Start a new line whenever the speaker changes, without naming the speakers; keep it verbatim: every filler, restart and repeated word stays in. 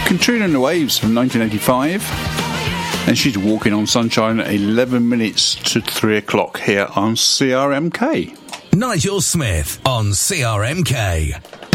Katrina and the Waves from nineteen eighty-five. And she's walking on sunshine at eleven minutes to three o'clock here on C R M K.
Nigel Smith on C R M K.